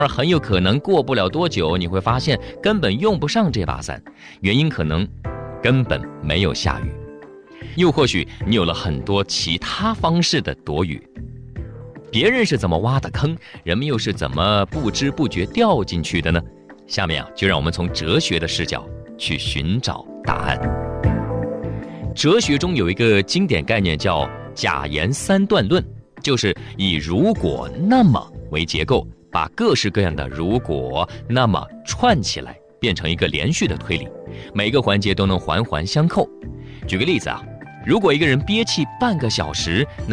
而很有可能过不了多久，你会发现根本用不上这把伞，原因可能根本没有下雨，又或许你有了很多其他方式的躲雨。别人是怎么挖的坑，人们又是怎么不知不觉掉进去的呢？下面就让我们从哲学的视角去寻找答案。哲学中有一个经典概念叫假言三段论，就是以如果那么为结构，把各式各样的如果那么串起来，变成一个连续的推理，每个环节都能环环相扣。举个例子如果一个人憋气半个小时，